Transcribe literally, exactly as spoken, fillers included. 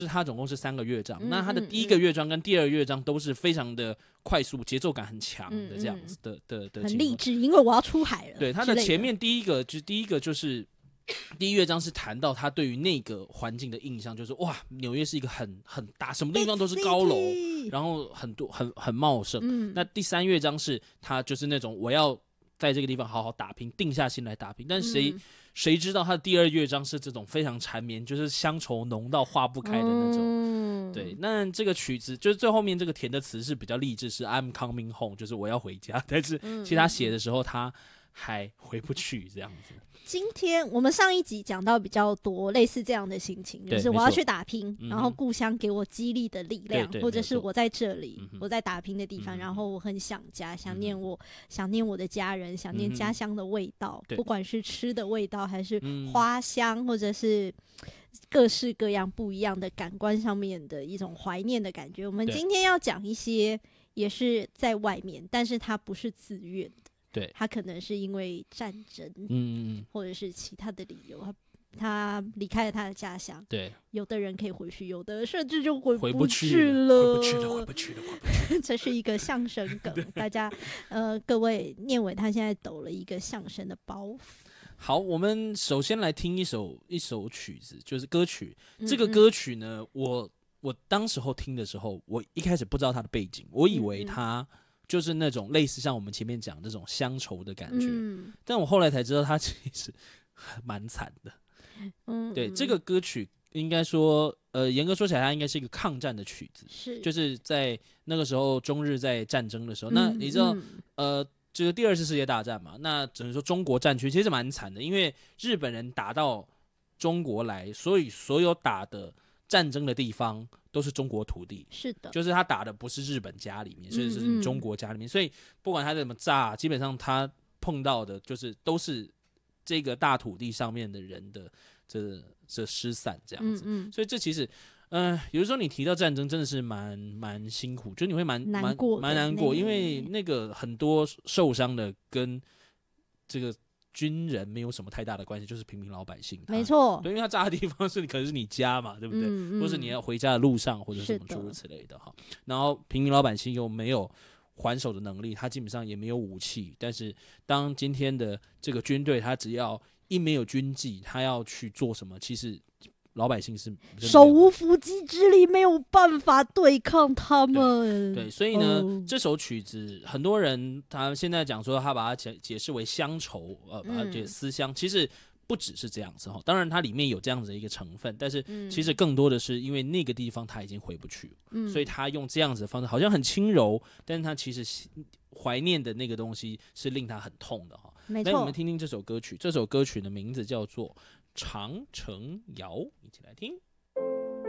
就是它总共是三个乐章， 嗯、 那它的第一个乐章跟第二个乐章都是非常的快速，节奏感很强的这样子的、嗯、的的， 很励志，因为我要出海了。 对，它的前面第一个就是第一个就是第一乐章是谈到他对于那个环境的印象，就是哇，纽约是一个很很大，什么地方都是高楼，然后很多很很茂盛、嗯。那第三乐章是他就是那种我要在这个地方好好打拼，定下心来打拼，但谁、嗯。谁知道他的第二乐章是这种非常缠绵，就是乡愁浓到化不开的那种、嗯、对，那这个曲子就是最后面这个填的词是比较励志，是 I'm coming home， 就是我要回家，但是其实他写的时候他还回不去这样子。 今天我们上一集讲到比较多类似这样的心情，就是我要去打拼，然后故乡给我激励的力量，或者是我在这里、嗯、我在打拼的地方、嗯、然后我很想家，想念我、嗯、想念我的家人，想念家乡的味道、嗯、不管是吃的味道还是花香、嗯、或者是各式各样不一样的感官上面的一种怀念的感觉。我们今天要讲一些也是在外面，但是它不是自愿的， 对， 他可能是因为战争， 嗯， 或者是其他的理由，他他离开了他的家乡。 对， 有的人可以回去，有的甚至就回不去了，回不去了，回不去了，回不去了。 这是一个相声梗，大家呃，各位念伟他现在抖了一个相声的包袱。 好，我们首先来听一首一首曲子，就是歌曲。嗯嗯这个歌曲呢，我我当时候听的时候，我一开始不知道它的背景，我以为它。嗯嗯就是那种类似像我们前面讲这种乡愁的感觉、嗯，但我后来才知道它其实蛮惨的。嗯，对，这个歌曲应该说，呃，严格说起来，它应该是一个抗战的曲子， 是， 就是在那个时候中日在战争的时候，嗯、那你知道，嗯、呃，这个第二次世界大战嘛，那只能说中国战区其实蛮惨的，因为日本人打到中国来，所以所有打的战争的地方。都是中国土地， 是的， 就是他打的不是日本家里面，所以是中国家里面，嗯嗯所以不管他怎么炸，基本上他碰到的就是都是这个大土地上面的人的这这失散这样子，嗯嗯所以这其实，嗯、呃，有的时候你提到战争真的是蛮蛮辛苦，就你会蛮难过蛮难过，因为那个很多受伤的跟这个。军人没有什么太大的关系，就是平民老百姓。 没错， 对，因为他炸的地方是可能是你家嘛，对不对？嗯嗯或是你要回家的路上，或者什么诸如此类的哈。然后平民老百姓又没有还手的能力，他基本上也没有武器。但是当今天的这个军队，他只要一没有军纪，他要去做什么，其实。老百姓是手无缚鸡之力，没有办法对抗他们。 对，对所以呢、哦，这首曲子很多人他现在讲说，他把它解解释为乡愁，呃，把它解思乡、嗯，其实不只是这样子哈。当然，它里面有这样子的一个成分，但是其实更多的是因为那个地方他已经回不去了，嗯、所以他用这样子的方式，好像很轻柔，但是他其实怀念的那个东西是令他很痛的哈。 没错， 那我们听听这首歌曲，这首歌曲的名字叫做。长城谣，一起来听。